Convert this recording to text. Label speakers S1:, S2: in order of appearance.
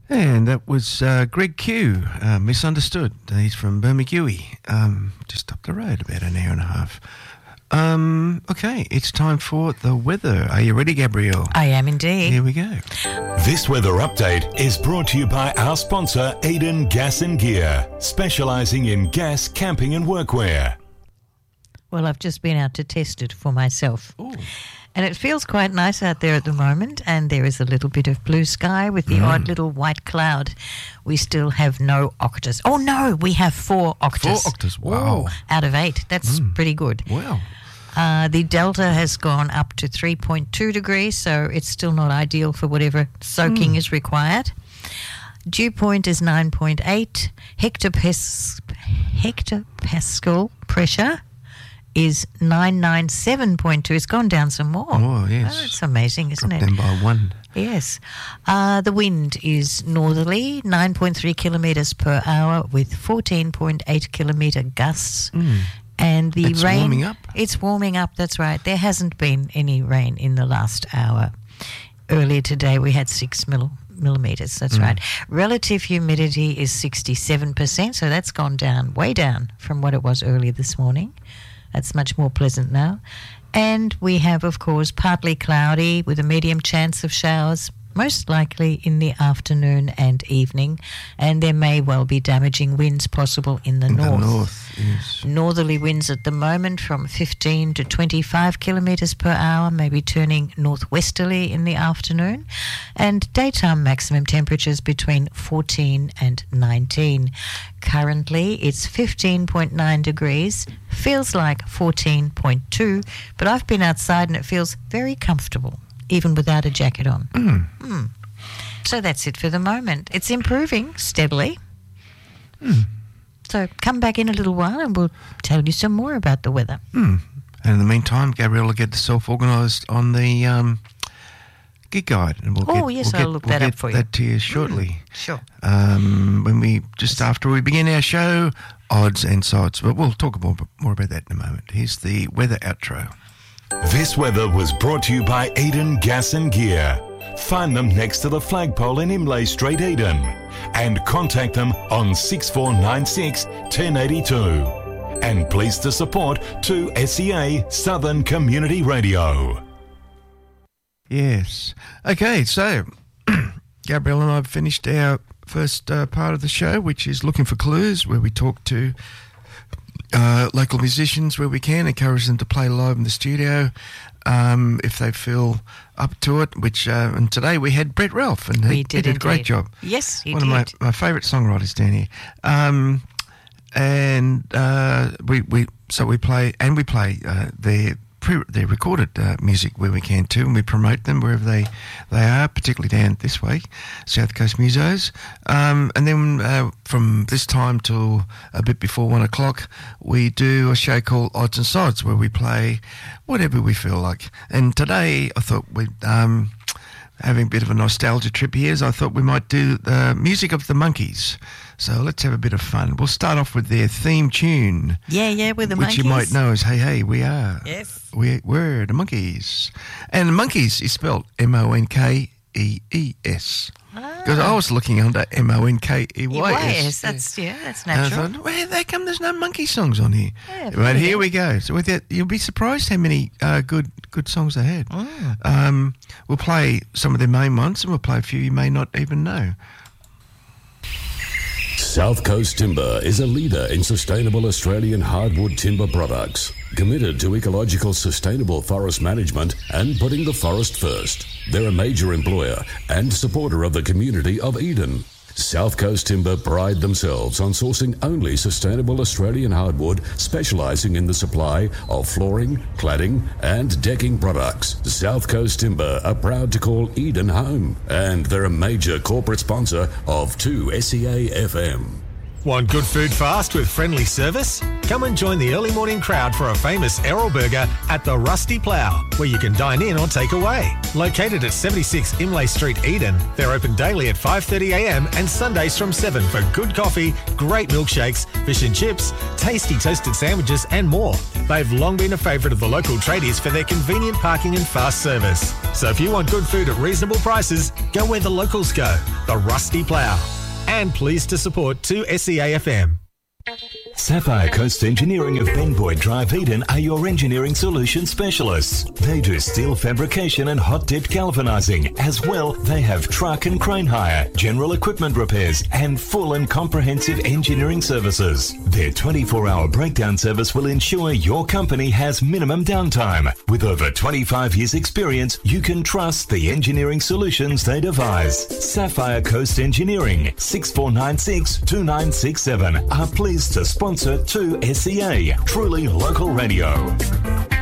S1: And that was Greg Q, Misunderstood. He's from Bermagui, just up the road, about an hour and a half. Okay, it's time for the weather. Are you ready, Gabrielle?
S2: I am indeed.
S1: Here we go.
S3: This weather update is brought to you by our sponsor, Eden Gas and Gear, specialising in gas, camping and workwear.
S2: Well, I've just been out to test it for myself.
S1: Ooh.
S2: And it feels quite nice out there at the moment, and there is a little bit of blue sky with the odd little white cloud. We still have no octas. Oh, no, we have 4 octas.
S1: 4 octas, wow.
S2: Ooh, out of 8. That's pretty good.
S1: Wow.
S2: The delta has gone up to 3.2 degrees, so it's still not ideal for whatever soaking is required. Dew point is 9.8. Hectopascal pressure is 997.2. It's gone down some more.
S1: Oh, yes.
S2: Oh, it's amazing, isn't
S1: Dropped
S2: it?
S1: them by 1.
S2: Yes. The wind is northerly, 9.3 kilometres per hour with 14.8 kilometre gusts. And the
S1: It's
S2: rain...
S1: warming up.
S2: It's warming up, that's right. There hasn't been any rain in the last hour. Earlier today we had 6 millimetres, that's right. Relative humidity is 67%, so that's gone down, way down from what it was earlier this morning. That's much more pleasant now. And we have, of course, partly cloudy with a medium chance of showers, most likely in the afternoon and evening. And there may well be damaging winds possible in the north.
S1: The north, yes.
S2: Northerly winds at the moment from 15 to 25 kilometres per hour, maybe turning northwesterly in the afternoon. And daytime maximum temperatures between 14 and 19. Currently, it's 15.9 degrees, feels like 14.2, but I've been outside and it feels very comfortable, even without a jacket on. So that's it for the moment. It's improving steadily. So come back in a little while and we'll tell you some more about the weather.
S1: And in the meantime, Gabrielle will get herself organised on the gig guide. And
S2: I'll look that up for you.
S1: We'll get that to you shortly.
S2: Sure.
S1: After we begin our show, odds and sides. But we'll talk more about that in a moment. Here's the weather outro.
S3: This weather was brought to you by Eden Gas and Gear. Find them next to the flagpole in Imlay Street, Eden. And contact them on 6496 1082. And pleased to support 2SEA Southern Community Radio.
S1: Yes. Okay, so Gabrielle and I have finished our first part of the show, which is Looking for Clues, where we talk to local musicians where we can, encourage them to play live in the studio if they feel up to it, and today we had Brett Ralph, and he did a great job.
S2: Yes, he
S1: did.
S2: One
S1: of my favourite songwriters down here. We play their recorded music where we can too, and we promote them wherever they are, particularly down this way, South Coast Musos. And then from this time till a bit before 1 o'clock, we do a show called Odds and Sides where we play whatever we feel like. And today I thought we'd having a bit of a nostalgia trip here, so I thought we might do the music of the Monkees. So let's have a bit of fun. We'll start off with their theme tune.
S2: Yeah, with the Monkees.
S1: Which you might know as Hey Hey, We Are.
S2: Yes.
S1: We're the Monkees. And Monkees is spelled Monkees. Because I was looking under Monkeys.
S2: That's natural.
S1: And I thought, well, how come there's no monkey songs on here?
S2: Yeah,
S1: but here we go. So with that, you'll be surprised how many good songs they had. We'll play some of their main ones, and we'll play a few you may not even know.
S4: South Coast Timber is a leader in sustainable Australian hardwood timber products, committed to ecological sustainable forest management and putting the forest first. They're a major employer and supporter of the community of Eden. South Coast Timber pride themselves on sourcing only sustainable Australian hardwood, specialising in the supply of flooring, cladding and decking products. South Coast Timber are proud to call Eden home, and they're a major corporate sponsor of 2SEA FM.
S5: Want good food fast with friendly service? Come and join the early morning crowd for a famous Errol burger at the Rusty Plough, where you can dine in or take away. Located at 76 Imlay Street, Eden, they're open daily at 5:30am and Sundays from 7 for good coffee, great milkshakes, fish and chips, tasty toasted sandwiches and more. They've long been a favourite of the local tradies for their convenient parking and fast service. So if you want good food at reasonable prices, go where the locals go, the Rusty Plough. And pleased to support 2SEA-FM.
S3: Sapphire Coast Engineering of Ben Boyd Drive, Eden are your engineering solution specialists. They do steel fabrication and hot dip galvanizing. As well, they have truck and crane hire, general equipment repairs, and full and comprehensive engineering services. Their 24-hour breakdown service will ensure your company has minimum downtime. With over 25 years experience, you can trust the engineering solutions they devise. Sapphire Coast Engineering, 6496 2967, are pleased to sponsor 2SEA, truly local radio.